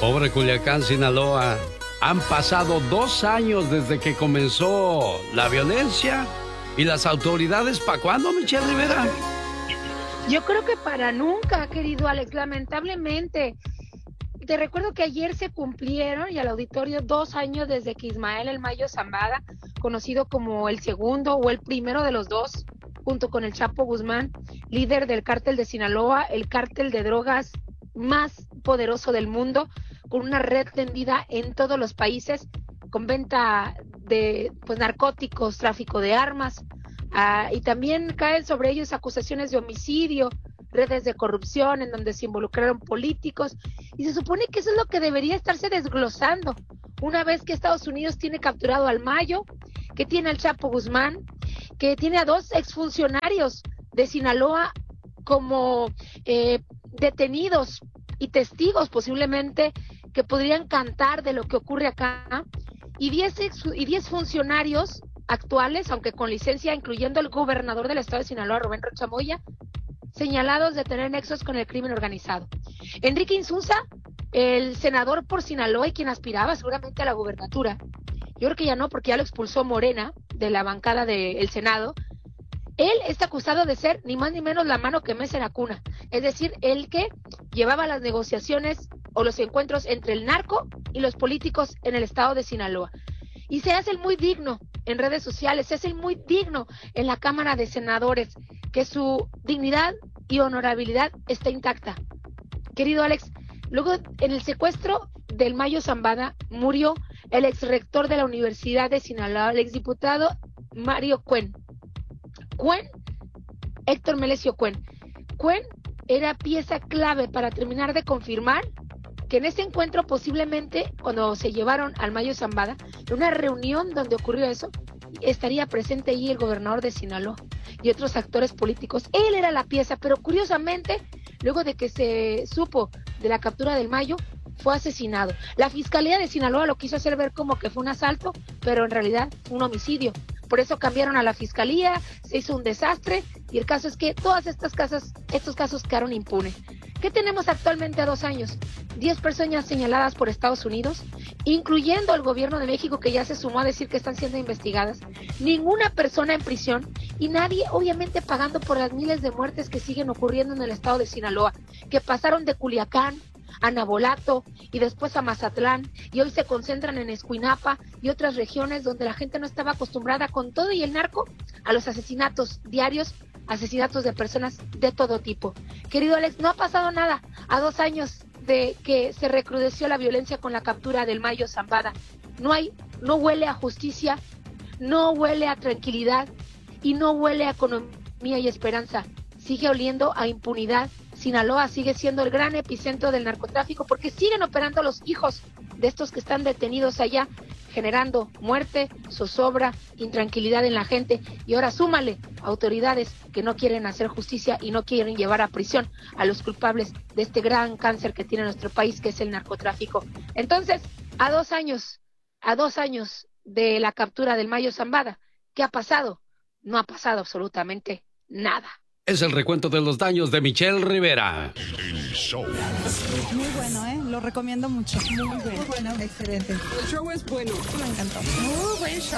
Pobre Culiacán, Sinaloa. Han pasado 2 años desde que comenzó la violencia. ¿Y las autoridades para cuándo, Michelle Rivera? Yo creo que para nunca, querido Alex, lamentablemente. Te recuerdo que ayer se cumplieron, y al auditorio, 2 años desde que Ismael El Mayo Zambada, conocido como el segundo o el primero de los dos, junto con el Chapo Guzmán, líder del cártel de Sinaloa, el cártel de drogas más poderoso del mundo, con una red tendida en todos los países, con venta de narcóticos, tráfico de armas, y también caen sobre ellos acusaciones de homicidio, redes de corrupción en donde se involucraron políticos, y se supone que eso es lo que debería estarse desglosando una vez que Estados Unidos tiene capturado al Mayo, que tiene al Chapo Guzmán, que tiene a 2 exfuncionarios de Sinaloa como detenidos y testigos posiblemente que podrían cantar de lo que ocurre acá, y 10 funcionarios actuales, aunque con licencia, incluyendo el gobernador del estado de Sinaloa, Rubén Rocha Moya, señalados de tener nexos con el crimen organizado. Enrique Insunza, el senador por Sinaloa y quien aspiraba seguramente a la gubernatura, yo creo que ya no, porque ya lo expulsó Morena de la bancada del Senado. Él está acusado de ser ni más ni menos la mano que mece la cuna, es decir, el que llevaba las negociaciones o los encuentros entre el narco y los políticos en el estado de Sinaloa. Y se hace el muy digno en redes sociales, se hace el muy digno en la Cámara de Senadores, que su dignidad y honorabilidad está intacta. Querido Alex, luego en el secuestro del Mayo Zambada murió el exrector de la Universidad de Sinaloa, el exdiputado Mario Cuen. Héctor Melesio Cuen. Cuen era pieza clave para terminar de confirmar que en ese encuentro, posiblemente cuando se llevaron al Mayo Zambada, en una reunión donde ocurrió eso, estaría presente allí el gobernador de Sinaloa y otros actores políticos. Él era la pieza, pero curiosamente, luego de que se supo de la captura del Mayo, fue asesinado. La Fiscalía de Sinaloa lo quiso hacer ver como que fue un asalto, pero en realidad fue un homicidio. Por eso cambiaron a la Fiscalía, se hizo un desastre, y el caso es que estos casos quedaron impunes. ¿Qué tenemos actualmente a 2 años? 10 personas señaladas por Estados Unidos, incluyendo el gobierno de México, que ya se sumó a decir que están siendo investigadas. Ninguna persona en prisión y nadie, obviamente, pagando por las miles de muertes que siguen ocurriendo en el estado de Sinaloa, que pasaron de Culiacán a Nabolato y después a Mazatlán, y hoy se concentran en Escuinapa y otras regiones donde la gente no estaba acostumbrada, con todo y el narco, a los asesinatos diarios, asesinatos de personas de todo tipo. Querido Alex, no ha pasado nada a 2 años de que se recrudeció la violencia con la captura del Mayo Zambada. No huele a justicia, no huele a tranquilidad y no huele a economía y esperanza. Sigue oliendo a impunidad. Sinaloa sigue siendo el gran epicentro del narcotráfico porque siguen operando los hijos de estos que están detenidos allá, generando muerte, zozobra, intranquilidad en la gente. Y ahora súmale autoridades que no quieren hacer justicia y no quieren llevar a prisión a los culpables de este gran cáncer que tiene nuestro país, que es el narcotráfico. Entonces, a 2 años de la captura del Mayo Zambada, ¿qué ha pasado? No ha pasado absolutamente nada. Es el recuento de los daños de Michelle Rivera. Muy bueno, lo recomiendo mucho. Muy bueno, excelente. El show es bueno. Me encantó. Muy buen show.